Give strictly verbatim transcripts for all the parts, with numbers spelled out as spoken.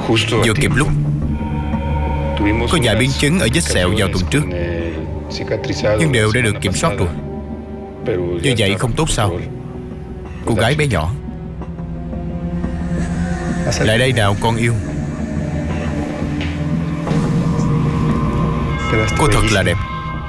Vừa kịp lúc. Có vài biến chứng ở vết sẹo vào tuần trước, nhưng đều đã được kiểm soát rồi. Như vậy không tốt sao? Cô gái bé nhỏ. Lại đây nào con yêu. Cô thật là đẹp.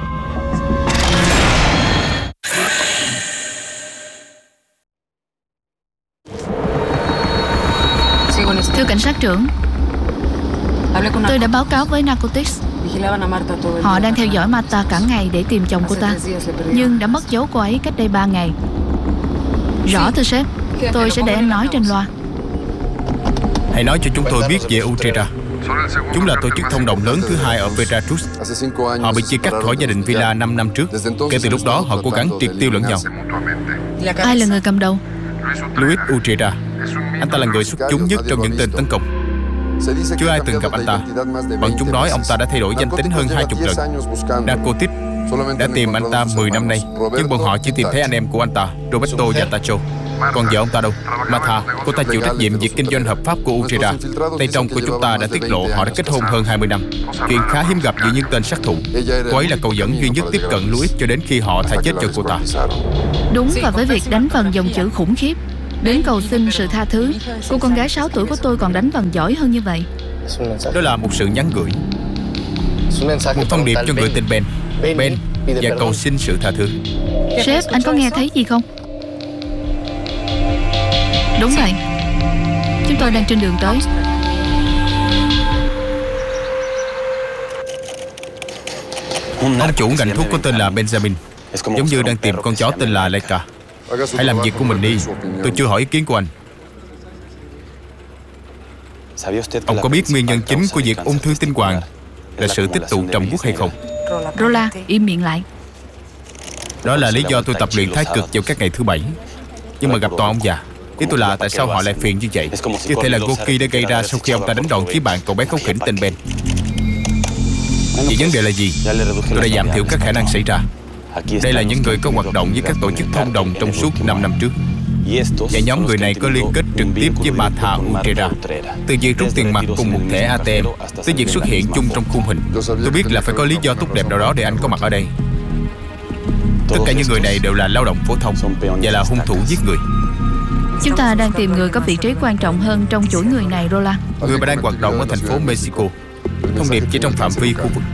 Thưa cảnh sát trưởng, tôi đã báo cáo với Narcotics. Họ đang theo dõi Marta cả ngày để tìm chồng cô ta, nhưng đã mất dấu cô ấy cách đây ba ngày. Rõ thưa sếp, tôi sẽ để anh nói trên loa. Hãy nói cho chúng tôi biết về Utrera. Chúng là tổ chức thông đồng lớn thứ hai ở Veracruz. Họ bị chia cắt khỏi gia đình Villa năm năm trước. Kể từ lúc đó họ cố gắng triệt tiêu lẫn nhau. Ai là người cầm đầu? Luis Utrera. Anh ta là người xuất chúng nhất trong những tên tấn công. Chưa ai từng gặp anh ta. Bọn chúng nói ông ta đã thay đổi danh tính hơn hai chục lần. Narcotics đã tìm anh ta mười năm nay, nhưng bọn họ chỉ tìm thấy anh em của anh ta, Roberto và Tacho. Còn vợ ông ta đâu? Marta, cô ta chịu trách nhiệm việc kinh doanh hợp pháp của Utrera. Tay trong của chúng ta đã tiết lộ họ đã kết hôn hơn hai mươi năm. Chuyện khá hiếm gặp giữa những tên sát thủ. Cô ấy là cầu dẫn duy nhất tiếp cận Luis cho đến khi họ tha chết cho cô ta. Đúng, và với việc đánh vần dòng chữ khủng khiếp đến cầu xin sự tha thứ, cô con gái sáu tuổi của tôi còn đánh vần giỏi hơn như vậy. Đó là một sự nhắn gửi, một thông điệp cho người tên Ben. Ben và cầu xin sự tha thứ. Sếp, anh có nghe thấy gì không? Đúng vậy, chúng tôi đang trên đường tới. Ông chủ ngành thuốc có tên là Benjamin, giống như đang tìm con chó tên là Leica. Hãy làm việc của mình đi. Tôi chưa hỏi ý kiến của anh. Ông có biết nguyên nhân chính của việc ung thư tinh hoàng là sự tích tụ trầm uất hay không? Rola, im miệng lại. Đó là lý do tôi tập luyện thái cực vào các ngày thứ bảy. Nhưng mà gặp toàn ông già. Ý tôi là tại sao họ lại phiền như vậy? Như thể là Goki đã gây ra sau khi ông ta đánh đòn chí bạn cậu bé khấu khỉnh tên Ben. Vậy vấn đề là gì? Tôi đã giảm thiểu các khả năng xảy ra. Đây là những người có hoạt động với các tổ chức thông đồng trong suốt năm năm trước. Và nhóm người này có liên kết trực tiếp với Marta Utrera. Từ việc rút tiền mặt cùng một thẻ a tê em tới việc xuất hiện chung trong khung hình. Tôi biết là phải có lý do tốt đẹp nào đó để anh có mặt ở đây. Tất cả những người này đều là lao động phổ thông và là hung thủ giết người. Chúng ta đang tìm người có vị trí quan trọng hơn trong chuỗi người này, Rola. Người mà đang hoạt động ở thành phố Mexico. Thông điệp chỉ trong phạm vi khu vực.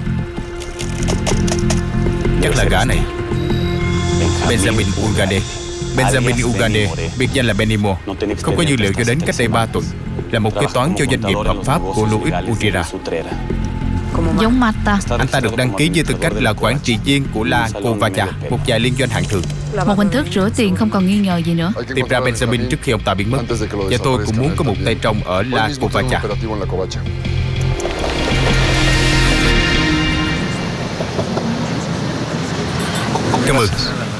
Chắc là gã này, Benjamin Ugande. Benjamin Ugande, biệt danh là Benimo, không có dữ liệu cho đến cách đây ba tuần. Là một kế toán cho doanh nghiệp hợp pháp của Luis Utrera. Giống Marta. Anh ta được đăng ký với tư cách là quản trị viên của La Covacha, một vài liên doanh hạng thường. Một hình thức rửa tiền không còn nghi ngờ gì nữa. Tìm ra Benjamin trước khi ông ta biến mất. Và tôi cũng muốn có một tay trong ở La Covacha. Cảm ơn.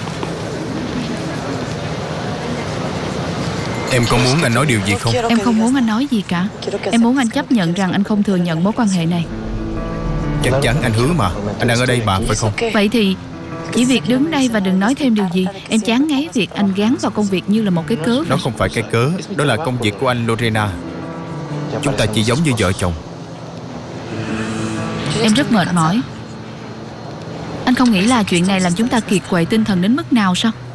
Em có muốn anh nói điều gì không? Em không muốn anh nói gì cả. Em muốn anh chấp nhận rằng anh không thừa nhận mối quan hệ này. Chắc chắn anh hứa mà. Anh đang ở đây mà, phải không? Vậy thì chỉ việc đứng đây và đừng nói thêm điều gì. Em chán ngấy việc anh gán vào công việc như là một cái cớ. Đó không phải cái cớ. Đó là công việc của anh Lorena. Chúng ta chỉ giống như vợ chồng. Em rất mệt mỏi. Anh không nghĩ là chuyện này làm chúng ta kiệt quệ tinh thần đến mức nào sao?